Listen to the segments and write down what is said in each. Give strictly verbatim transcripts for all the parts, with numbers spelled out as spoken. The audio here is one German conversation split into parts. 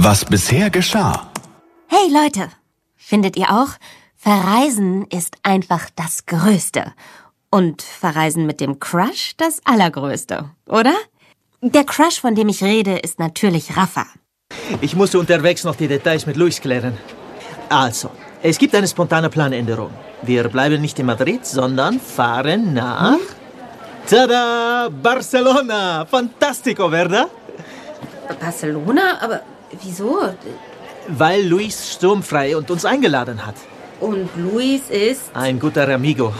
Was bisher geschah. Hey Leute, findet ihr auch? Verreisen ist einfach das Größte. Und Verreisen mit dem Crush das Allergrößte, oder? Der Crush, von dem ich rede, ist natürlich Rafa. Ich musste unterwegs noch die Details mit Luis klären. Also, es gibt eine spontane Planänderung. Wir bleiben nicht in Madrid, sondern fahren nach... Hm? Tada! Barcelona! Fantastico, ¿verdad? Barcelona? Aber wieso? Weil Luis sturmfrei und uns eingeladen hat. Und Luis ist... Ein guter Amigo.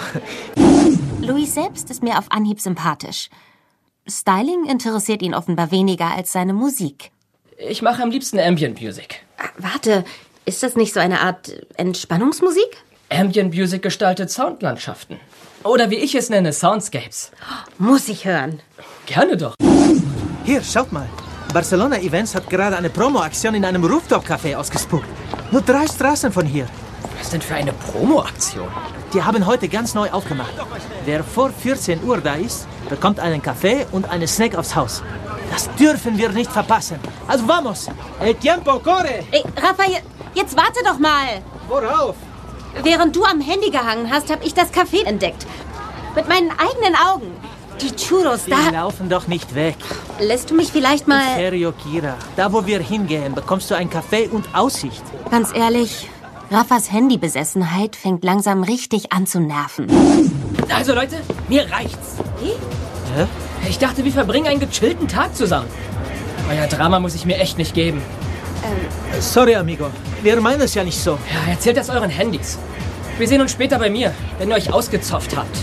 Luis selbst ist mir auf Anhieb sympathisch. Styling interessiert ihn offenbar weniger als seine Musik. Ich mache am liebsten Ambient Music. Ah, warte, ist das nicht so eine Art Entspannungsmusik? Ambient Music gestaltet Soundlandschaften. Oder wie ich es nenne, Soundscapes. Muss ich hören. Gerne doch. Hier, schaut mal. Barcelona Events hat gerade eine Promo-Aktion in einem Rooftop-Café ausgespuckt. Nur drei Straßen von hier. Was denn für eine Promo-Aktion? Die haben heute ganz neu aufgemacht. Wer vor vierzehn Uhr da ist, bekommt einen Kaffee und einen Snack aufs Haus. Das dürfen wir nicht verpassen. Also vamos. El tiempo corre. Ey, Raphael, jetzt warte doch mal. Worauf? Während du am Handy gehangen hast, habe ich das Café entdeckt. Mit meinen eigenen Augen. Die Churros Die da... laufen doch nicht weg. Lässt du mich vielleicht mal... In serio, Kira. Da, wo wir hingehen, bekommst du einen Kaffee und Aussicht. Ganz ehrlich, Raffas Handybesessenheit fängt langsam richtig an zu nerven. Also Leute, mir reicht's. Wie? Hä? Ich dachte, wir verbringen einen gechillten Tag zusammen. Euer Drama muss ich mir echt nicht geben. Ähm. Sorry, Amigo. Wir meinen es ja nicht so. Ja, erzählt das euren Handys. Wir sehen uns später bei mir, wenn ihr euch ausgezopft habt.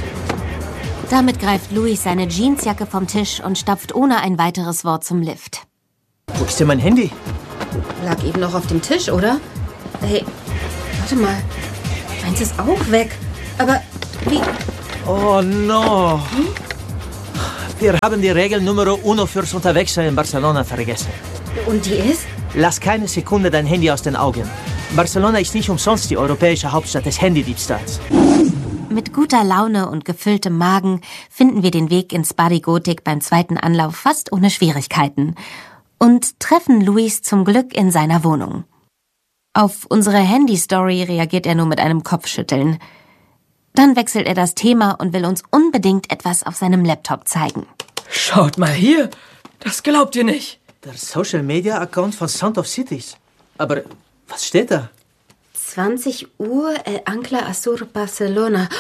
Damit greift Luis seine Jeansjacke vom Tisch und stapft ohne ein weiteres Wort zum Lift. Wo ist denn mein Handy? Lag eben noch auf dem Tisch, oder? Hey, warte mal. Meins ist auch weg. Aber wie... Oh no. Hm? Wir haben die Regel Numero uno fürs Unterwegssein in Barcelona vergessen. Und die ist? Lass keine Sekunde dein Handy aus den Augen. Barcelona ist nicht umsonst die europäische Hauptstadt des Handydiebstahls. Mit guter Laune und gefülltem Magen finden wir den Weg ins Barigotik beim zweiten Anlauf fast ohne Schwierigkeiten und treffen Luis zum Glück in seiner Wohnung. Auf unsere Handy-Story reagiert er nur mit einem Kopfschütteln. Dann wechselt er das Thema und will uns unbedingt etwas auf seinem Laptop zeigen. Schaut mal hier, das glaubt ihr nicht. Der Social-Media-Account von Sound of Cities. Aber was steht da? zwanzig Uhr, El Ancla Azur, Barcelona.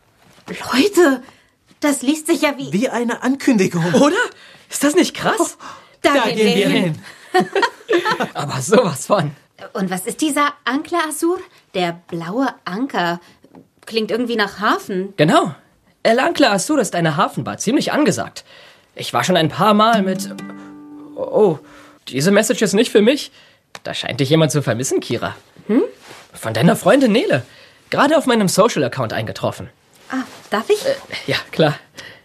Leute, das liest sich ja wie... Wie eine Ankündigung. Oder? Ist das nicht krass? Oh, da, da gehen, gehen wir hin. hin. Aber sowas von. Und was ist dieser Ancla Azur? Der blaue Anker. Klingt irgendwie nach Hafen. Genau. El Ancla Azur ist eine Hafenbar, ziemlich angesagt. Ich war schon ein paar Mal mit... Oh, diese Message ist nicht für mich. Da scheint dich jemand zu vermissen, Kira. Hm? Von deiner Freundin Nele. Gerade auf meinem Social-Account eingetroffen. Ah, darf ich? Äh, ja, klar.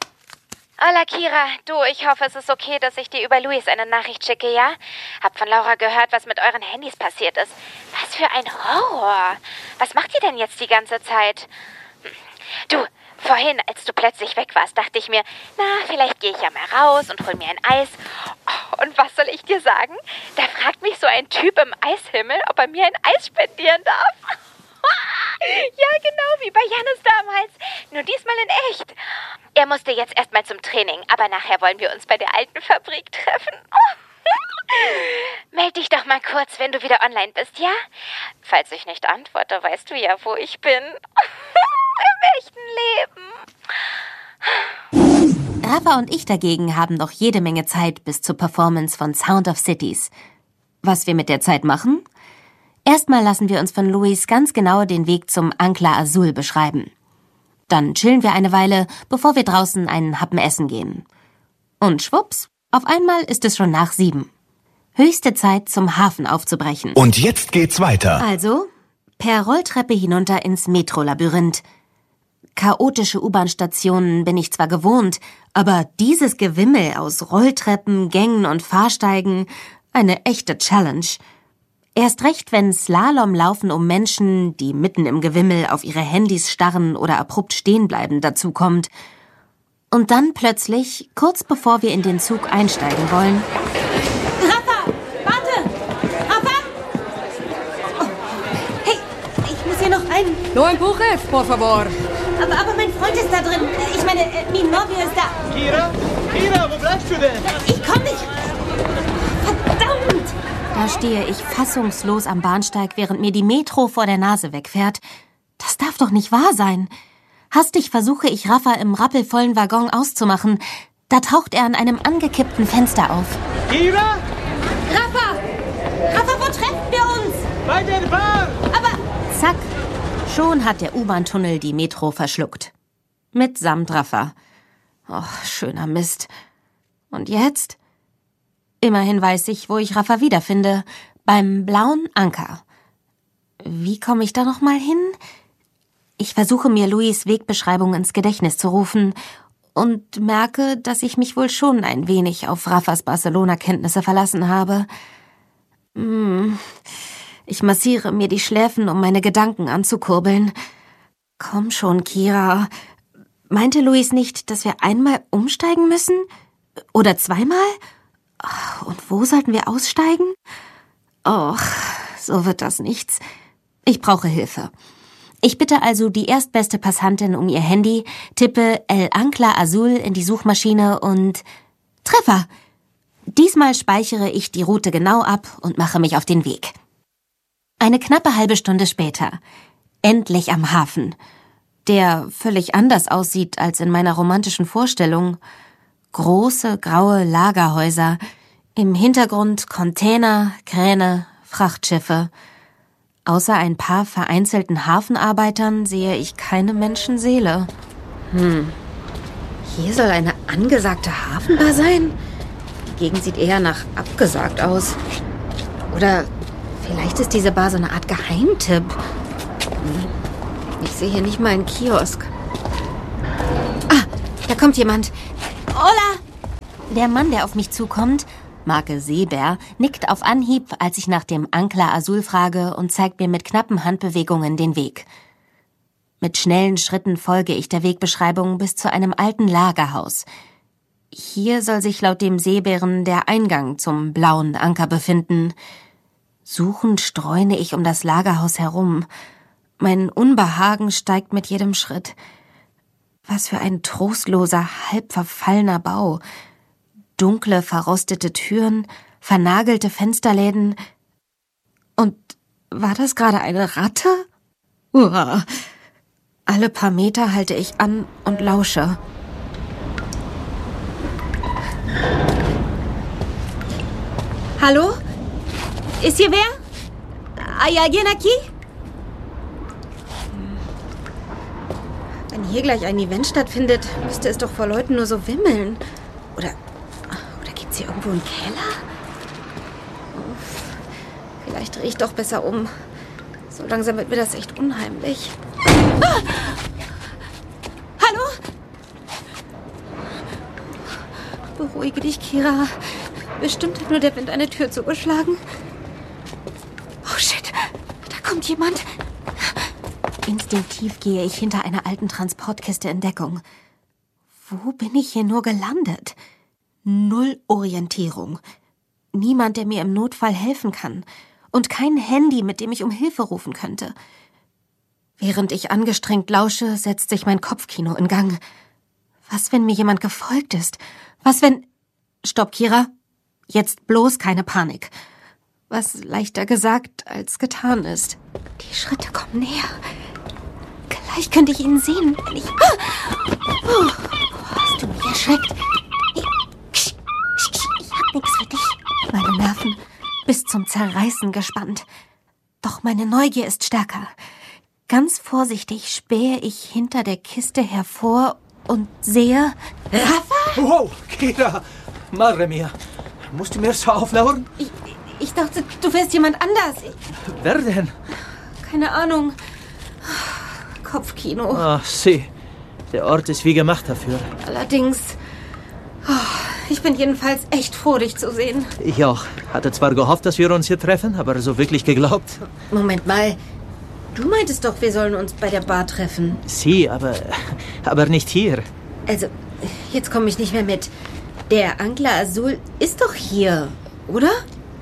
Hola, Kira. Du, ich hoffe, es ist okay, dass ich dir über Luis eine Nachricht schicke, ja? Hab von Laura gehört, was mit euren Handys passiert ist. Was für ein Horror. Was macht ihr denn jetzt die ganze Zeit? Du, vorhin, als du plötzlich weg warst, dachte ich mir, na, vielleicht gehe ich ja mal raus und hol mir ein Eis. Oh, und was soll ich dir sagen? Da fragt mich so ein Typ im Eishimmel, ob er mir ein Eis spendieren darf. Ja, genau, wie bei Janus damals. Nur diesmal in echt. Er musste jetzt erstmal zum Training, aber nachher wollen wir uns bei der alten Fabrik treffen. Meld dich doch mal kurz, wenn du wieder online bist, ja? Falls ich nicht antworte, weißt du ja, wo ich bin. Im echten Leben. Rafa und ich dagegen haben noch jede Menge Zeit bis zur Performance von Sound of Cities. Was wir mit der Zeit machen? Erstmal lassen wir uns von Luis ganz genau den Weg zum Ancla Azul beschreiben. Dann chillen wir eine Weile, bevor wir draußen einen Happen essen gehen. Und schwupps, auf einmal ist es schon nach sieben. Höchste Zeit, zum Hafen aufzubrechen. Und jetzt geht's weiter. Also, per Rolltreppe hinunter ins Metro-Labyrinth. Chaotische U-Bahn-Stationen bin ich zwar gewohnt, aber dieses Gewimmel aus Rolltreppen, Gängen und Fahrsteigen, eine echte Challenge. Erst recht, wenn Slalomlaufen um Menschen, die mitten im Gewimmel auf ihre Handys starren oder abrupt stehen bleiben, dazukommt. Und dann plötzlich, kurz bevor wir in den Zug einsteigen wollen... Rafa! Warte! Rafa! Lo empujes, por favor. Aber, aber mein Freund ist da drin. Ich meine, äh, mi novio ist da. Kira? Kira, wo bleibst du denn? Ich komm nicht. Verdammt! Da stehe ich fassungslos am Bahnsteig, während mir die Metro vor der Nase wegfährt. Das darf doch nicht wahr sein. Hastig versuche ich, Rafa im rappelvollen Waggon auszumachen. Da taucht er an einem angekippten Fenster auf. Kira? Rafa! Rafa, wo treffen wir uns? Bei der Bar! Aber zack, schon hat der U-Bahn-Tunnel die Metro verschluckt. Mitsamt Rafa. Och, schöner Mist. Und jetzt? Immerhin weiß ich, wo ich Rafa wiederfinde. Beim Blauen Anker. Wie komme ich da noch mal hin? Ich versuche mir Louis' Wegbeschreibung ins Gedächtnis zu rufen und merke, dass ich mich wohl schon ein wenig auf Rafas Barcelona-Kenntnisse verlassen habe. Hm. Ich massiere mir die Schläfen, um meine Gedanken anzukurbeln. Komm schon, Kira. Meinte Louis nicht, dass wir einmal umsteigen müssen? Oder zweimal? Und wo sollten wir aussteigen? Och, so wird das nichts. Ich brauche Hilfe. Ich bitte also die erstbeste Passantin um ihr Handy, tippe El Ancla Azul in die Suchmaschine und Treffer! Diesmal speichere ich die Route genau ab und mache mich auf den Weg. Eine knappe halbe Stunde später. Endlich am Hafen. Der völlig anders aussieht als in meiner romantischen Vorstellung. Große, graue Lagerhäuser. Im Hintergrund Container, Kräne, Frachtschiffe. Außer ein paar vereinzelten Hafenarbeitern sehe ich keine Menschenseele. Hm. Hier soll eine angesagte Hafenbar sein? Die Gegend sieht eher nach abgesagt aus. Oder vielleicht ist diese Bar so eine Art Geheimtipp. Ich sehe hier nicht mal einen Kiosk. Ah, da kommt jemand. Hola! Der Mann, der auf mich zukommt, Marke Seebär, nickt auf Anhieb, als ich nach dem Ancla Azul frage und zeigt mir mit knappen Handbewegungen den Weg. Mit schnellen Schritten folge ich der Wegbeschreibung bis zu einem alten Lagerhaus. Hier soll sich laut dem Seebären der Eingang zum Blauen Anker befinden. Suchend streune ich um das Lagerhaus herum. Mein Unbehagen steigt mit jedem Schritt. Was für ein trostloser, halb verfallener Bau. Dunkle, verrostete Türen, vernagelte Fensterläden. Und war das gerade eine Ratte? Uah. Alle paar Meter halte ich an und lausche. Hallo? Ist hier wer? ¿Hay alguien aquí? Wenn hier gleich ein Event stattfindet, müsste es doch vor Leuten nur so wimmeln. Oder, oder gibt's hier irgendwo einen Keller? Vielleicht drehe ich doch besser um. So langsam wird mir das echt unheimlich. Ah! Hallo? Beruhige dich, Kira. Bestimmt hat nur der Wind eine Tür zugeschlagen. Oh shit, da kommt jemand. Instinktiv gehe ich hinter einer alten Transportkiste in Deckung. Wo bin ich hier nur gelandet? Null Orientierung. Niemand, der mir im Notfall helfen kann. Und kein Handy, mit dem ich um Hilfe rufen könnte. Während ich angestrengt lausche, setzt sich mein Kopfkino in Gang. Was, wenn mir jemand gefolgt ist? Was, wenn... Stopp, Kira. Jetzt bloß keine Panik. Was leichter gesagt als getan ist. Die Schritte kommen näher. Gleich könnte ich ihn sehen, wenn ich... Oh, hast du mich erschreckt? Ich, ich hab nichts für dich. Meine Nerven bis zum Zerreißen gespannt. Doch meine Neugier ist stärker. Ganz vorsichtig spähe ich hinter der Kiste hervor und sehe... Rafa? Wow, Kira, madre mia. Musst du mir so auflauern? Ich, ich dachte, du wärst jemand anders. Ich, Wer denn? keine Ahnung. Kopfkino. Ach, sieh. Der Ort ist wie gemacht dafür. Allerdings... Oh, ich bin jedenfalls echt froh, dich zu sehen. Ich auch. Hatte zwar gehofft, dass wir uns hier treffen, aber so wirklich geglaubt. Moment mal. Du meintest doch, wir sollen uns bei der Bar treffen. Sie, aber... aber nicht hier. Also, jetzt komme ich nicht mehr mit. Der Ancla Azul ist doch hier, oder?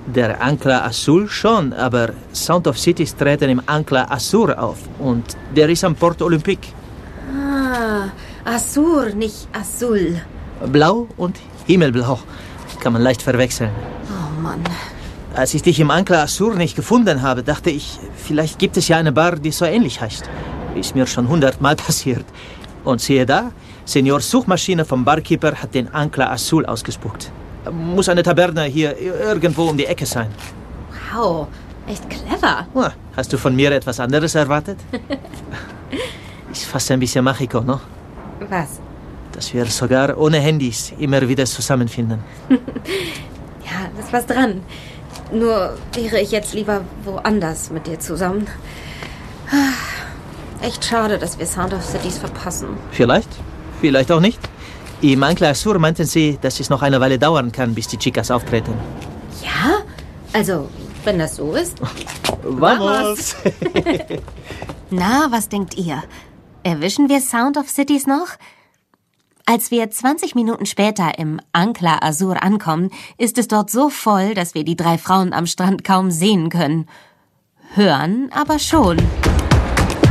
Der Ancla Azul schon, aber Sound of Cities treten im Ancla Azur auf. Und der ist am Port Olympique. Ah, Azur, nicht Azul. Blau und Himmelblau. Kann man leicht verwechseln. Oh Mann. Als ich dich im Ancla Azur nicht gefunden habe, dachte ich, vielleicht gibt es ja eine Bar, die so ähnlich heißt. Ist mir schon hundertmal passiert. Und siehe da, Senior Suchmaschine vom Barkeeper hat den Ancla Azul ausgespuckt. Muss eine Taverne hier irgendwo um die Ecke sein. Wow, echt clever. Oh, hast du von mir etwas anderes erwartet? Ist fast ein bisschen Machiko, no? Was? Dass wir sogar ohne Handys immer wieder zusammenfinden. Ja, da ist was dran. Nur wäre ich jetzt lieber woanders mit dir zusammen. Echt schade, dass wir Sound of Cities verpassen. Vielleicht, vielleicht auch nicht. Im Ancla Azur meinten sie, dass es noch eine Weile dauern kann, bis die Chicas auftreten. Ja? Also, wenn das so ist. Vamos! Na, was denkt ihr? Erwischen wir Sound of Cities noch? Als wir zwanzig Minuten später im Ancla Azur ankommen, ist es dort so voll, dass wir die drei Frauen am Strand kaum sehen können. Hören aber schon.